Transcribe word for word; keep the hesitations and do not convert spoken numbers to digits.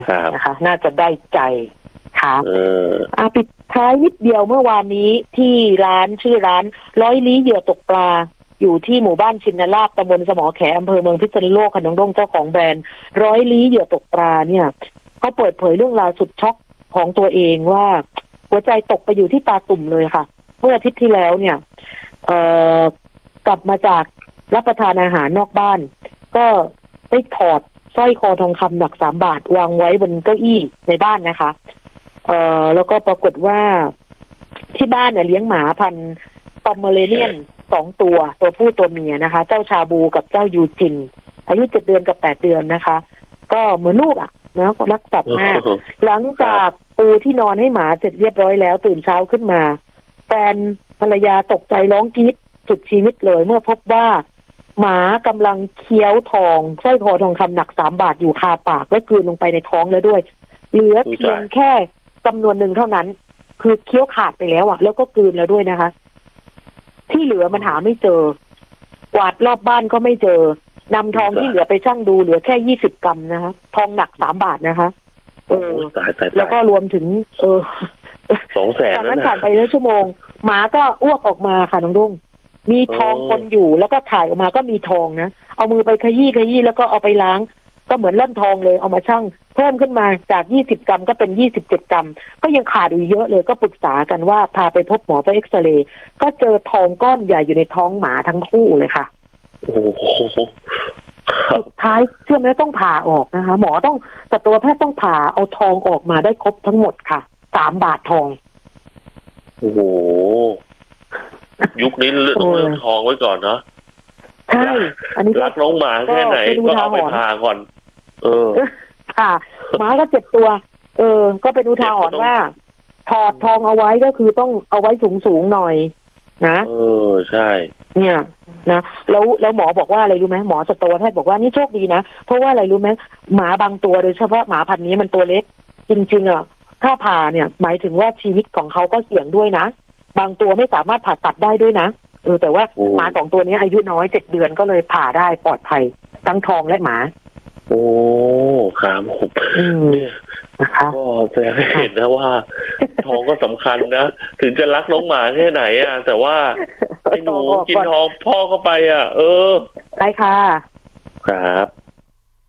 นะคะน่าจะได้ใจค่ะเอออาปิดท้ายนิดเดียวเมื่อวานนี้ที่ร้านชื่อร้านร้อยลี้เหยื่อตกปลาอยู่ที่หมู่บ้านชินลาภตำบลสมอแขอำเภอเมืองพิษณุโลกค่ะน้องดงเจ้าของแบรนด์ร้อยลี้เหยื่อตกปลาเนี่ยเขาเปิดเผยเรื่องราวสุดช็อกของตัวเองว่าหัวใจตกไปอยู่ที่ตาตุ่มเลยค่ะเมื่ออาทิตย์ที่แล้วเนี่ยเอ่อกลับมาจากรับประทานอาหารนอกบ้านก็ได้ถอดสร้อยคอทองคำหนักสามบาทวางไว้บนเก้าอี้ในบ้านนะคะเอ่อแล้วก็ปรากฏว่าที่บ้านเนี่ยเลี้ยงหมาพันธุ์ปอมเมอเรเนียนสองตัวตัวผู้ตัวเมียนะคะ เจ้าชาบูกับเจ้ายูจินอายุเจ็ดเดือนกับแปดเดือนนะคะก็เหมือนลูกอ่ะนะรักสัตว์มากหลังจากปูที่นอนให้หมาเสร็จเรียบร้อยแล้วตื่นเช้าขึ้นมาแฟนภรรยาตกใจร้องกรี๊ดสุดชีวิตเลยเมื่อพบว่าหมากำลังเคี้ยวทองสร้อยคอทองคำหนักสามบาทอยู่คาปากและกลืนลงไปในท้องแล้วด้วยเหลือเพียงแค่จำนวนหนึ่งเท่านั้นคือเคี้ยวขาดไปแล้วอ่ะแล้วก็กลืนแล้วด้วยนะคะที่เหลือมันหาไม่เจอกวาดรอบบ้านก็ไม่เจอนำทองที่เหลือไปชั่งดูเหลือแค่ยี่สิบกรัมนะคะทองหนักสามบาทนะคะเออแล้วก็รวมถึงเออสองแสนจากนั้นผ่านไปแล้วชั่วโมงหมาก็อ้วกออกมาค่ะน้องดุ้งมีทองปนอยู่แล้วก็ถ่ายออกมาก็มีทองนะเอามือไปขยี้ขยี้แล้วก็เอาไปล้างก็เหมือนล่อนทองเลยเอามาชั่งเพิ่มขึ้นมาจากยี่สิบกรัมก็เป็นยี่สิบเจ็ดกรัมก็ยังขาดอยู่เยอะเลยก็ปรึกษากันว่าพาไปพบหมอไปเอ็กซเรย์ก็เจอทองก้อนใหญ่อยู่ในท้องหมาทั้งคู่เลยค่ะโอ้โหสุดท้ายเชื่อไหมต้องผ่าออกนะคะหมอต้องสัตวแพทย์ต้องผ่าเอาทองออกมาได้ครบทั้งหมดค่ะสามบาททองโอ้โหยุคนี้ต้องเลือกทองไว้ก่อนเนาะใช่อันนี้รักน้องหมาแค่ไหนก็เอาไปผ่าก่อนเออค่ะหมาก็เจ็บตัวเออก็เป็นอุทาหรณ์ว่าถอดทองเอาไว้ก็คือต้องเอาไว้สูงสูงหน่อยนะเออใช่เนี่ยนะแล้วแล้วหมอบอกว่าอะไรรู้ไหมหมอสัตวแพทย์บอกว่านี่โชคดีนะเพราะว่าอะไรรู้ไหมหมาบางตัวโดยเฉพาะหมาพันธุ์นี้มันตัวเล็กจริงๆอ่ะถ้าผ่าเนี่ยหมายถึงว่าชีวิตของเขาก็เสี่ยงด้วยนะบางตัวไม่สามารถผ่าตัดได้ด้วยนะเออแต่ว่าหมาสองตัวนี้อายุน้อยเจ็ดเดือนก็เลยผ่าได้ปลอดภัยทั้งทองและหมาโอ้ครับผมก็แสดงให้เห็นนะว่าทองก็สำคัญนะถึงจะรักน้องหมาแค่ไหนอ่ะแต่ว่าไอ้หนูกินทองพ่อเข้าไปอ่ะเออใช่ค่ะครับ